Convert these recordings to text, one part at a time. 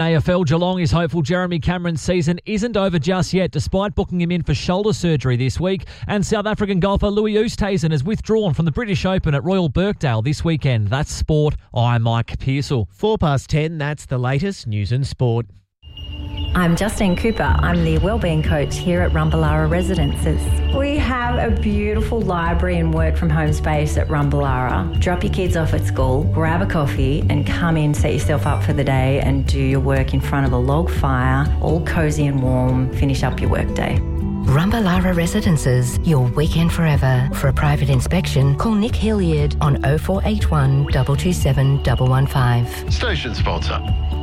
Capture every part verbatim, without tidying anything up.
A F L Geelong is hopeful Jeremy Cameron's season isn't over just yet, despite booking him in for shoulder surgery this week. And South African golfer Louis Oosthuizen has withdrawn from the British Open at Royal Birkdale this weekend. That's sport. I'm Mike Pearsall. Four past ten, that's the latest news and sport. I'm Justine Cooper. I'm the Wellbeing Coach here at Rumballara Residences. We have a beautiful library and work from home space at Rumballara. Drop your kids off at school, grab a coffee and come in, set yourself up for the day and do your work in front of a log fire, all cosy and warm, finish up your workday. Rumballara Residences, your weekend forever. For a private inspection, call Nick Hilliard on oh four eight one, two two seven, one one five. Station sponsor.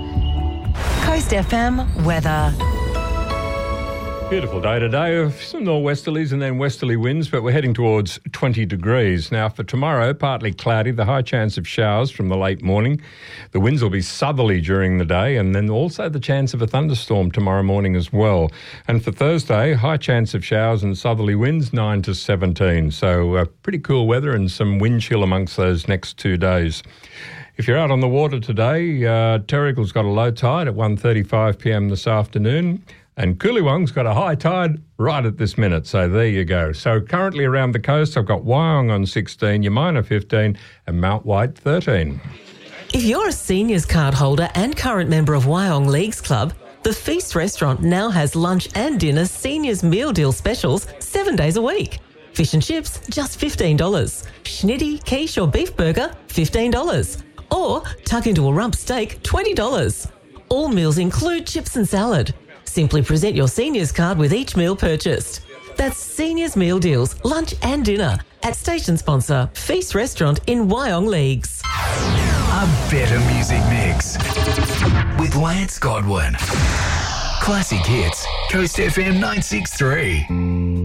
Coast F M weather. Beautiful day today. Some nor'westerlies and then westerly winds, but we're heading towards twenty degrees. Now for tomorrow, partly cloudy, the high chance of showers from the late morning. The winds will be southerly during the day, and then also the chance of a thunderstorm tomorrow morning as well. And for Thursday, high chance of showers and southerly winds, nine to seventeen. So uh, pretty cool weather and some wind chill amongst those next two days. If you're out on the water today, uh, Terrigal's got a low tide at one thirty-five p m this afternoon, and Coolewong's got a high tide right at this minute. So there you go. So currently around the coast, I've got Wyong on sixteen, Yamina fifteen, and Mount White thirteen. If you're a seniors card holder and current member of Wyong Leagues Club, the Feast Restaurant now has lunch and dinner seniors meal deal specials seven days a week. Fish and chips, just fifteen dollars. Schnitty, quiche or beef burger, fifteen dollars. Or tuck into a rump steak, twenty dollars. All meals include chips and salad. Simply present your seniors card with each meal purchased. That's Seniors Meal Deals, lunch and dinner at station sponsor Feast Restaurant in Wyong Leagues. A better music mix with Lance Godwin. Classic hits, Coast F M nine six three.